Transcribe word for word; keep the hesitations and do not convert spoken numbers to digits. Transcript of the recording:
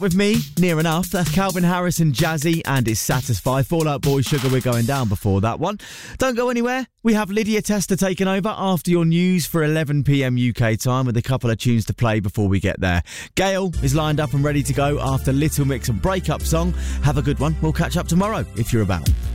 With me, near enough. That's Calvin Harris and Jazzy, and it's Satisfy. Fall Out Boy, Sugar, we're going down before that one. Don't go anywhere. We have Lydia Tester taking over after your news for eleven p.m. U K time with a couple of tunes to play before we get there. Gail is lined up and ready to go after Little Mix and Breakup Song. Have a good one. We'll catch up tomorrow if you're about.